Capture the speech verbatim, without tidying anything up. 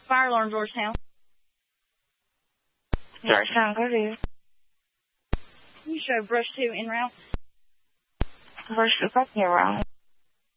Fire alarm, Georgetown. Georgetown, go to. Can you show brush two en route? Brush two, parking around.